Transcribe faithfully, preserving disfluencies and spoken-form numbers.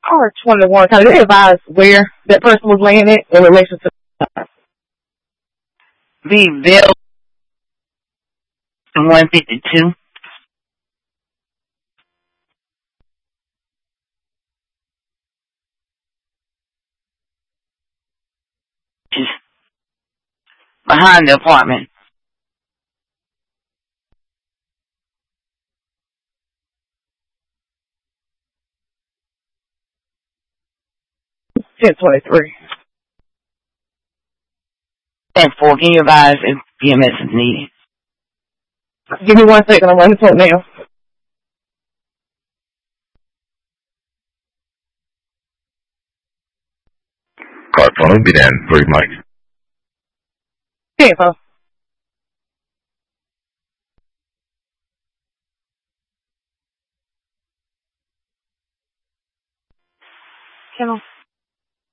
R twenty-one, can they advise where that person was laying at in relation to the bill one fifty-two? Just behind the apartment. ten twenty-three? And four, can you advise if P M S is needed? Give me one second, I'm running the phone now. Card phone bilen duymak. ten four. Channel.